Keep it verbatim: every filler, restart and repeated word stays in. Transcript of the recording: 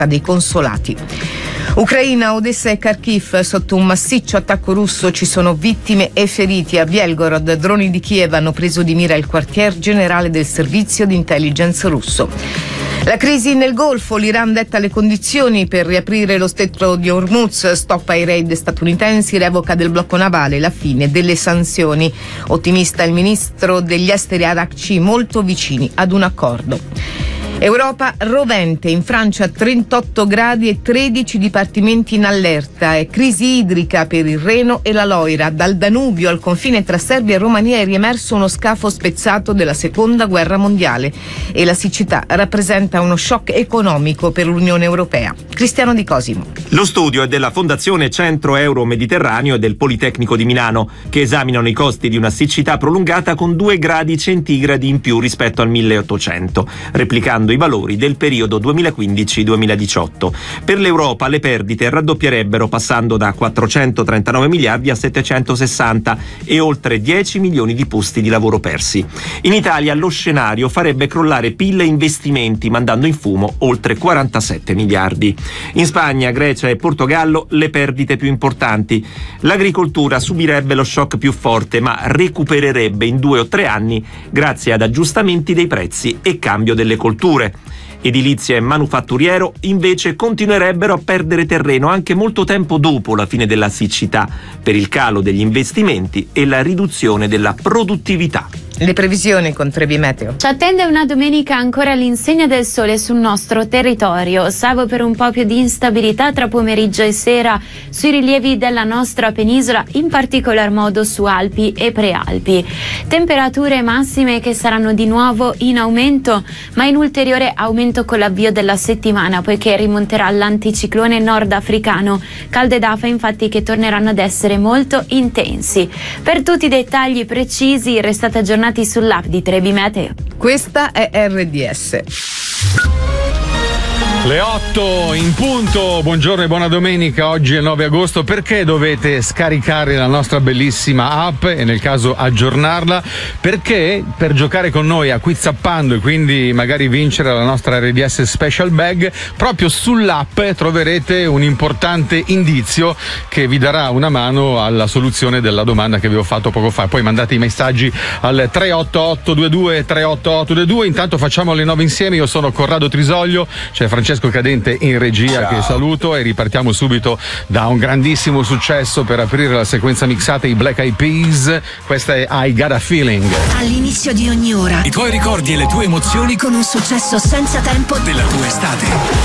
dei consolati. Ucraina, Odessa e Kharkiv sotto un massiccio attacco russo, ci sono vittime e feriti. A Belgorod droni di Kiev hanno preso di mira il quartier generale del servizio di intelligence russo. La crisi nel Golfo, l'Iran detta le condizioni per riaprire lo stretto di Hormuz, stop ai raid statunitensi, revoca del blocco navale, la fine delle sanzioni. Ottimista il ministro degli esteri Arakci, molto vicini ad un accordo. Europa rovente, in Francia trentotto gradi e tredici dipartimenti in allerta, e crisi idrica per il Reno e la Loira. Dal Danubio al confine tra Serbia e Romania è riemerso uno scafo spezzato della seconda guerra mondiale e la siccità rappresenta uno shock economico per l'Unione Europea. Cristiano Di Cosimo. Lo studio è della Fondazione Centro Euro Mediterraneo e del Politecnico di Milano, che esaminano i costi di una siccità prolungata con due gradi centigradi in più rispetto al milleottocento, replicando i valori del periodo duemilaquindici duemiladiciotto. Per l'Europa le perdite raddoppierebbero, passando da quattrocentotrentanove miliardi a settecentosessanta, e oltre dieci milioni di posti di lavoro persi. In Italia lo scenario farebbe crollare P I L e investimenti, mandando in fumo oltre quarantasette miliardi. In Spagna, Grecia e Portogallo le perdite più importanti. L'agricoltura subirebbe lo shock più forte, ma recupererebbe in due o tre anni grazie ad aggiustamenti dei prezzi e cambio delle colture. Edilizia e manufatturiero invece continuerebbero a perdere terreno anche molto tempo dopo la fine della siccità, per il calo degli investimenti e la riduzione della produttività. Le previsioni con Trebi Meteo. Ci attende una domenica ancora all'insegna del sole sul nostro territorio, salvo per un po' più di instabilità tra pomeriggio e sera sui rilievi della nostra penisola, in particolar modo su Alpi e Prealpi. Temperature massime che saranno di nuovo in aumento, ma in ulteriore aumento con l'avvio della settimana, poiché rimonterà l'anticiclone nordafricano. Calde d'afa infatti che torneranno ad essere molto intensi. Per tutti i dettagli precisi restate aggiornati sull'app di Trebi Meteo. Questa è R D S. Le otto in punto, buongiorno e buona domenica. Oggi è il nove agosto. Perché dovete scaricare la nostra bellissima app e nel caso aggiornarla? Perché per giocare con noi a Quizappando e quindi magari vincere la nostra R D S Special Bag, proprio sull'app troverete un importante indizio che vi darà una mano alla soluzione della domanda che vi ho fatto poco fa. Poi mandate i messaggi al tre otto otto due due tre otto otto due due. Intanto facciamo le nove insieme. Io sono Corrado Trisoglio, c'è Francesco Cadente in regia. Ciao. Che saluto, e ripartiamo subito da un grandissimo successo per aprire la sequenza mixata, i Black Eyed Peas. Questa è I Got a Feeling. All'inizio di ogni ora i tuoi ricordi e le tue emozioni con un successo senza tempo della tua estate.